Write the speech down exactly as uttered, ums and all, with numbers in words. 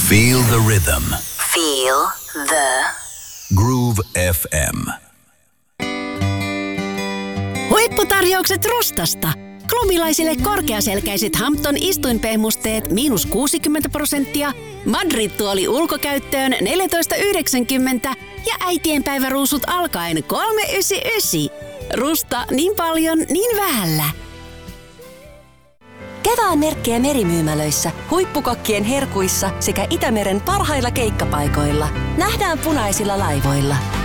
Feel the rhythm. Feel the Groove F M. Huipputarjoukset Rustasta. Klubilaisille korkeaselkäiset Hampton istuinpehmusteet miinus kuusikymmentä prosenttia, Madrid-tuoli ulkokäyttöön neljätoista yhdeksänkymmentä ja äitienpäiväruusut alkaen kolme yhdeksänkymmentäyhdeksän. Rusta niin paljon, niin vähällä. Kevään merkkejä merimyymälöissä, huippukokkien herkuissa sekä Itämeren parhailla keikkapaikoilla. Nähdään punaisilla laivoilla.